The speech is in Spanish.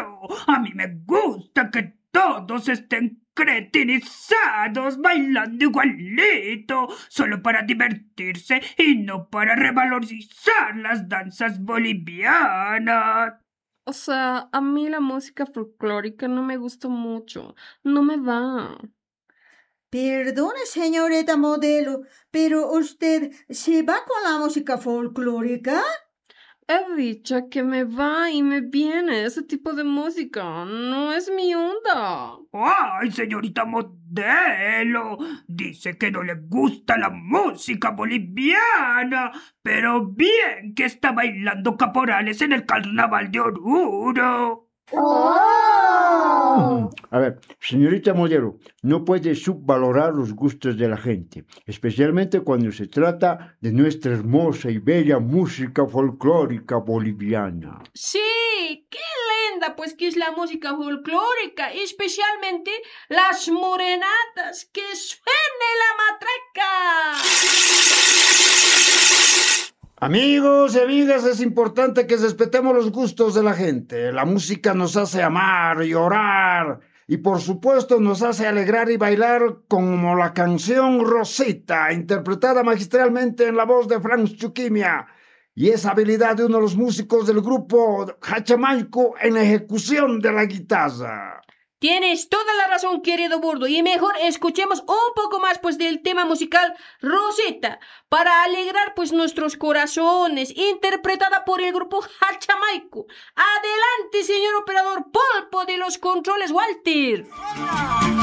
A mí me gusta que todos estén cretinizados, bailando igualito, solo para divertirse y no para revalorizar las danzas bolivianas. O sea, a mí la música folclórica no me gusta mucho, no me va. Perdone, señorita modelo, pero ¿usted se va con la música folclórica? He dicho que me va y me viene ese tipo de música, no es mi onda. ¡Ay, señorita modelo! Dice que no le gusta la música boliviana, pero bien que está bailando caporales en el carnaval de Oruro. A ver, señorita modelo, no puede subvalorar los gustos de la gente, especialmente cuando se trata de nuestra hermosa y bella música folclórica boliviana. Sí, qué linda pues que es la música folclórica, especialmente las morenatas, que suene la matraca. Amigos y amigas, es importante que respetemos los gustos de la gente. La música nos hace amar, llorar y por supuesto nos hace alegrar y bailar como la canción Rosita, interpretada magistralmente en la voz de Franz Chuquimia. Y esa habilidad de uno de los músicos del grupo Hachamayco en la ejecución de la guitarra. Tienes toda la razón, querido Burdo, y mejor escuchemos un poco más pues del tema musical Rosita, para alegrar pues nuestros corazones, interpretada por el grupo Hachamayco. Adelante, señor operador Pulpo de los controles, Walter.